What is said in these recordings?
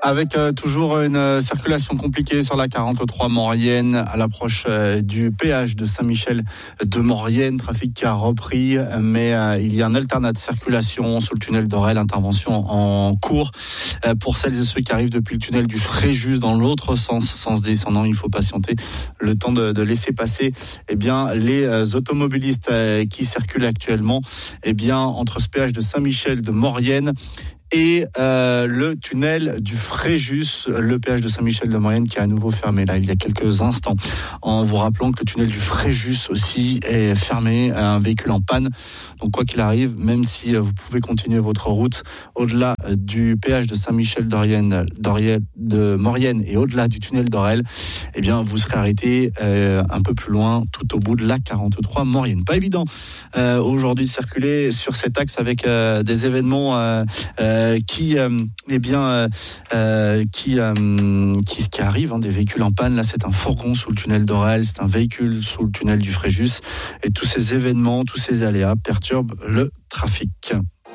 Avec toujours une circulation compliquée sur la 43 Maurienne à l'approche du péage de Saint-Michel de Maurienne. Trafic qui a repris, mais il y a un alternat de circulation sous le tunnel d'Orel. Intervention en cours pour celles et ceux qui arrivent depuis le tunnel du Fréjus dans l'autre sens descendant. Il faut patienter le temps de laisser passer les automobilistes qui circulent actuellement entre ce péage de Saint-Michel de Maurienne et le tunnel du Fréjus, le péage de Saint-Michel de Maurienne qui est à nouveau fermé là il y a quelques instants, en vous rappelant que le tunnel du Fréjus aussi est fermé, un véhicule en panne. Donc quoi qu'il arrive, même si vous pouvez continuer votre route au-delà du péage de Saint-Michel de Maurienne et au-delà du tunnel d'Orel, vous serez arrêté un peu plus loin, tout au bout de la 43 Maurienne. Pas évident aujourd'hui de circuler sur cet axe avec des événements qui arrivent, des véhicules en panne. Là, c'est un fourgon sous le tunnel d'Orel, c'est un véhicule sous le tunnel du Fréjus, et tous ces événements, tous ces aléas perturbent le trafic.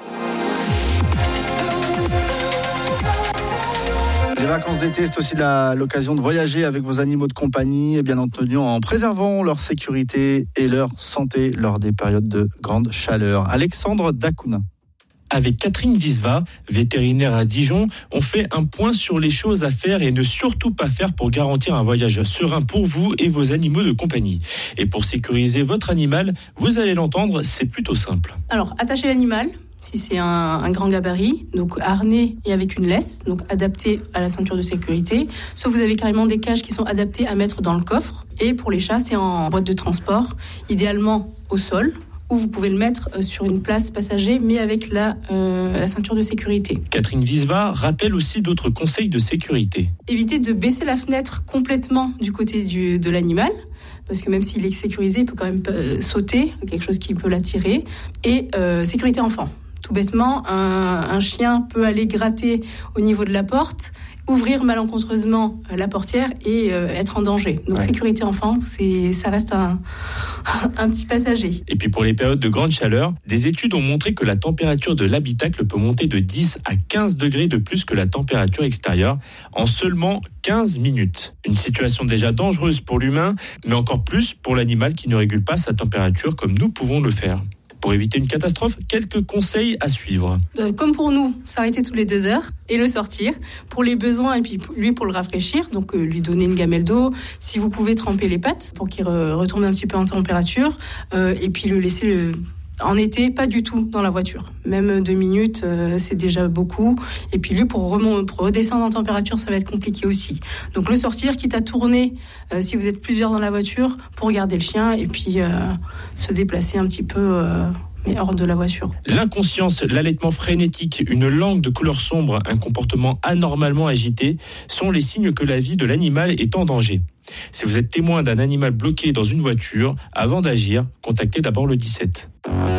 Les vacances d'été, c'est aussi l'occasion de voyager avec vos animaux de compagnie, et bien entendu en préservant leur sécurité et leur santé lors des périodes de grande chaleur. Alexandre Dacouna. Avec Catherine Visva, vétérinaire à Dijon, on fait un point sur les choses à faire et ne surtout pas faire pour garantir un voyage serein pour vous et vos animaux de compagnie. Et pour sécuriser votre animal, vous allez l'entendre, c'est plutôt simple. Alors, attachez l'animal, si c'est un grand gabarit, donc harnais et avec une laisse, donc adapté à la ceinture de sécurité. Soit vous avez carrément des cages qui sont adaptées à mettre dans le coffre. Et pour les chats, c'est en boîte de transport, idéalement au sol, ou vous pouvez le mettre sur une place passager, mais avec la ceinture de sécurité. Catherine Visva rappelle aussi d'autres conseils de sécurité. Évitez de baisser la fenêtre complètement du côté de l'animal, parce que même s'il est sécurisé, il peut quand même sauter, quelque chose qui peut l'attirer. Et sécurité enfant. Tout bêtement, un chien peut aller gratter au niveau de la porte, ouvrir malencontreusement la portière et être en danger. Donc sécurité enfant, ça reste un petit passager. Et puis pour les périodes de grande chaleur, des études ont montré que la température de l'habitacle peut monter de 10 à 15 degrés de plus que la température extérieure en seulement 15 minutes. Une situation déjà dangereuse pour l'humain, mais encore plus pour l'animal qui ne régule pas sa température comme nous pouvons le faire. Pour éviter une catastrophe, quelques conseils à suivre. Comme pour nous, s'arrêter tous les 2 heures et le sortir. Pour les besoins, et puis lui pour le rafraîchir, donc lui donner une gamelle d'eau. Si vous pouvez tremper les pattes pour qu'il retombe un petit peu en température. Et puis le laisser en été, pas du tout dans la voiture. Même 2 minutes, c'est déjà beaucoup. Et puis lui, pour redescendre en température, ça va être compliqué aussi. Donc le sortir, quitte à tourner, si vous êtes plusieurs dans la voiture, pour garder le chien et puis se déplacer un petit peu mais hors de la voiture. L'inconscience, l'allaitement frénétique, une langue de couleur sombre, un comportement anormalement agité sont les signes que la vie de l'animal est en danger. Si vous êtes témoin d'un animal bloqué dans une voiture, avant d'agir, contactez d'abord le 17.